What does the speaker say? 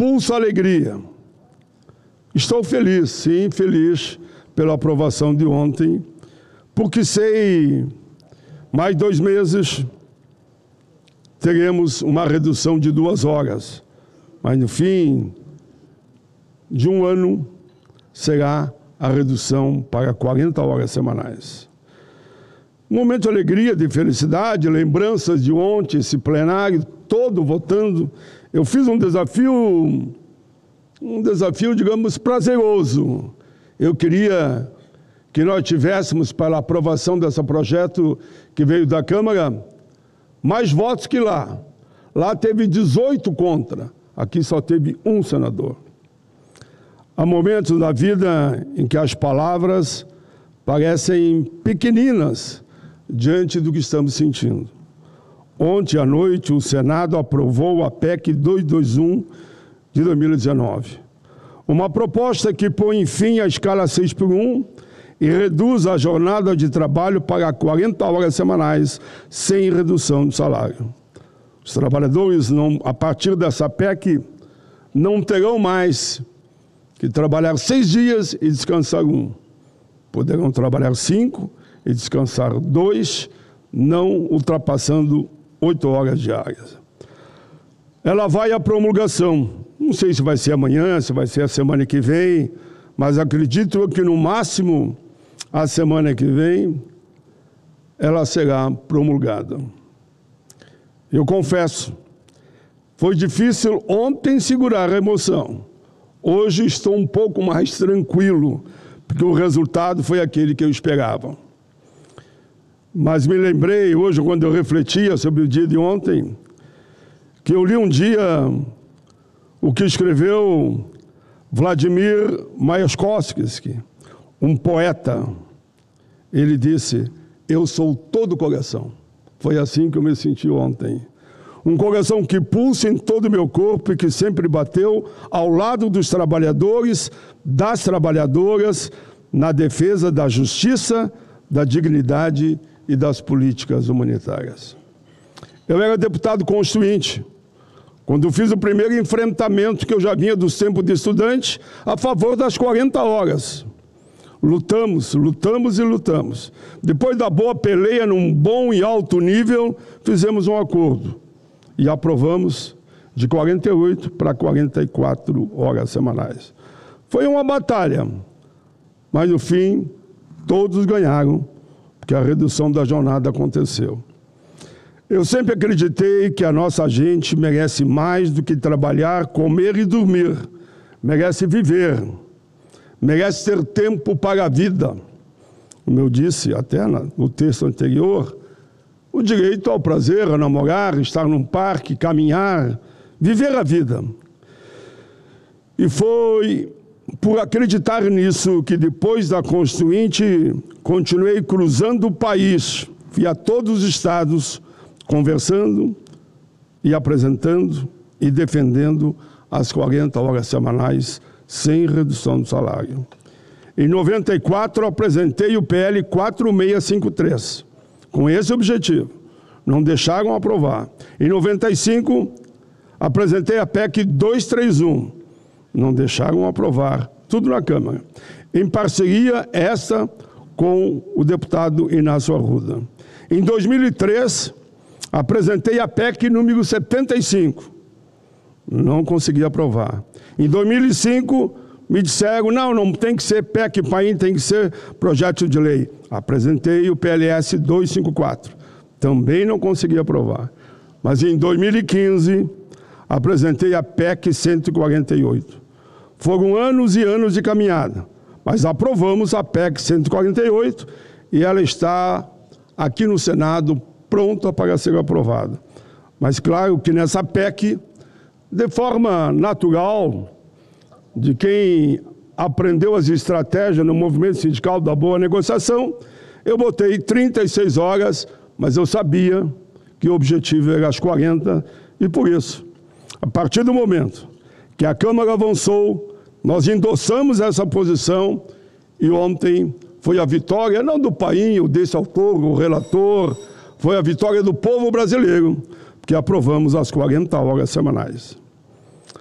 pulsa alegria. Estou feliz, sim, feliz pela aprovação de ontem, porque sei, mais 2 meses, teremos uma redução de 2 horas, mas no fim de 1 ano será a redução para 40 horas semanais. Um momento de alegria, de felicidade, lembranças de ontem, esse plenário todo votando. Eu fiz um desafio, digamos, prazeroso. Eu queria que nós tivéssemos, para a aprovação desse projeto que veio da Câmara, mais votos que lá. Lá teve 18 contra, aqui só teve 1 senador. Há momentos da vida em que as palavras parecem pequeninas diante do que estamos sentindo. Ontem à noite, o Senado aprovou a PEC 221 de 2019. Uma proposta que põe fim à escala 6x1 e reduz a jornada de trabalho para 40 horas semanais, sem redução de salário. Os trabalhadores, a partir dessa PEC, não terão mais que trabalhar 6 dias e descansar 1. Poderão trabalhar 5 e descansar 2, não ultrapassando 8 horas diárias. Ela vai à promulgação. Não sei se vai ser amanhã, se vai ser a semana que vem, mas acredito que no máximo a semana que vem ela será promulgada. Eu confesso, foi difícil ontem segurar a emoção. Hoje estou um pouco mais tranquilo, porque o resultado foi aquele que eu esperava. Mas me lembrei hoje, quando eu refletia sobre o dia de ontem, que eu li um dia o que escreveu Vladimir Mayakovsky, um poeta. Ele disse: eu sou todo coração. Foi assim que eu me senti ontem. Um coração que pulsa em todo o meu corpo e que sempre bateu ao lado dos trabalhadores, das trabalhadoras, na defesa da justiça, da dignidade e das políticas humanitárias. Eu era deputado constituinte, quando fiz o primeiro enfrentamento que eu já vinha dos tempos de estudante, a favor das 40 horas. Lutamos, lutamos e lutamos. Depois da boa peleia, num bom e alto nível, fizemos um acordo e aprovamos de 48 para 44 horas semanais. Foi uma batalha, mas no fim todos ganharam, porque a redução da jornada aconteceu. Eu sempre acreditei que a nossa gente merece mais do que trabalhar, comer e dormir. Merece viver, merece ter tempo para a vida. Como eu disse até no texto anterior, o direito ao prazer, a namorar, estar num parque, caminhar, viver a vida. E foi por acreditar nisso que depois da Constituinte continuei cruzando o país, fui a todos os estados, conversando e apresentando e defendendo as 40 horas semanais sem redução do salário. Em 94, apresentei o PL 4653, com esse objetivo. Não deixaram aprovar. Em 95, apresentei a PEC 231. Não deixaram aprovar. Tudo na Câmara. Em parceria, essa com o deputado Inácio Arruda. Em 2003, apresentei a PEC número 75. Não consegui aprovar. Em 2005, me disseram, não tem que ser PEC PAIN, tem que ser projeto de lei. Apresentei o PLS 254. Também não consegui aprovar. Mas em 2015, apresentei a PEC 148. Foram anos e anos de caminhada, mas aprovamos a PEC 148 e ela está aqui no Senado pronta para ser aprovada. Mas claro que nessa PEC, de forma natural, de quem aprendeu as estratégias no movimento sindical da boa negociação, eu botei 36 horas, mas eu sabia que o objetivo era as 40, e por isso, a partir do momento que a Câmara avançou, nós endossamos essa posição e ontem foi a vitória, não do país, ou desse autor, o relator, foi a vitória do povo brasileiro, porque aprovamos as 40 horas semanais.